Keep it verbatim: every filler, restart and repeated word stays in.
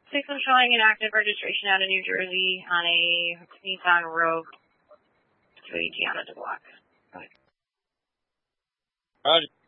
six, I'm showing an active registration out of New Jersey on a Nissan Rogue to a Gianna DeBlock. Roger.